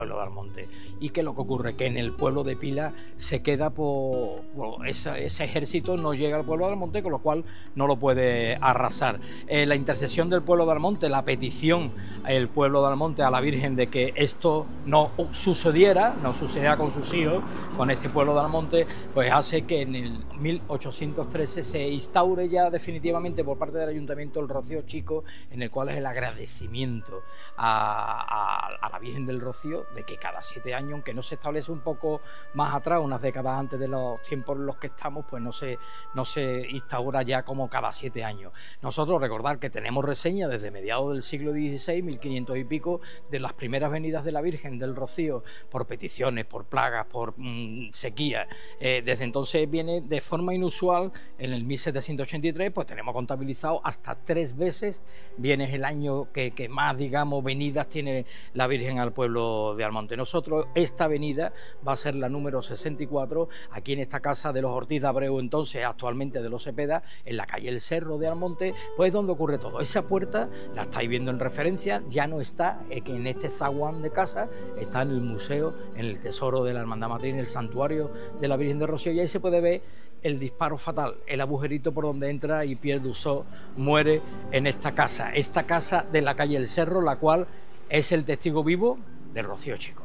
pueblo de Almonte. ¿Y qué es lo que ocurre? Que en el pueblo de Pila se queda ese ejército, no llega al pueblo de Almonte, con lo cual no lo puede arrasar. La intercesión del pueblo de Almonte, la petición el pueblo de Almonte a la Virgen de que esto no sucediera con sus hijos, con este pueblo de Almonte, pues hace que en el 1813 se instaure ya definitivamente por parte del ayuntamiento el Rocío Chico, en el cual es el agradecimiento a la Virgen del Rocío de que cada 7 años, aunque no se establece un poco más atrás, unas décadas antes de los tiempos en los que estamos, pues no se instaura ya como cada 7 años. Nosotros recordar que tenemos reseña desde mediados del siglo XVI, 1500 y pico, de las primeras venidas de la Virgen del Rocío por peticiones, por plagas, por sequía. Desde entonces viene de forma inusual. En el 1783 pues tenemos contabilizado hasta 3 veces, viene el año que más, digamos, venidas tiene la Virgen al pueblo de Almonte. Nosotros, esta avenida va a ser la número 64, aquí en esta casa de los Ortiz de Abreu, entonces actualmente de los Cepeda, en la calle El Cerro de Almonte, pues es donde ocurre todo. Esa puerta la estáis viendo en referencia, ya no está, que en este zaguán de casa está en el museo, en el tesoro de la Hermandad Matriz, en el santuario de la Virgen de Rocío, y ahí se puede ver el disparo fatal, el agujerito por donde entra y Pierre Dussault muere en esta casa de la calle El Cerro, la cual es el testigo vivo del Rocío Chico.